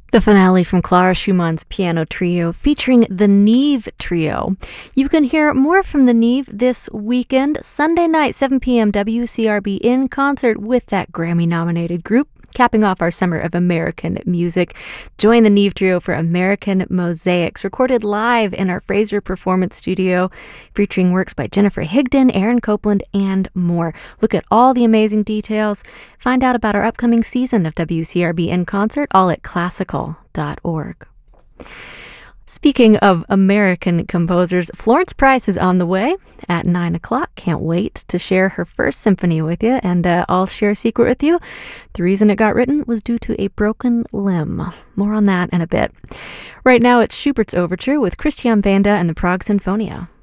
The finale from Clara Schumann's piano trio featuring the Neve Trio. You can hear more from the Neve this weekend, Sunday night, 7 p.m. WCRB in concert with that Grammy-nominated group, capping off our summer of American music. Join the Neve Trio for American Mosaics, recorded live in our Fraser Performance Studio, featuring works by Jennifer Higdon, Aaron Copland, and more. Look at all the amazing details. Find out about our upcoming season of WCRB in concert, all at classical.org. Speaking of American composers, Florence Price is on the way at 9 o'clock. Can't wait to share her first symphony with you, and I'll share a secret with you. The reason it got written was due to a broken limb. More on that in a bit. Right now, it's Schubert's Overture with Christian Vanda and the Prague Sinfonia.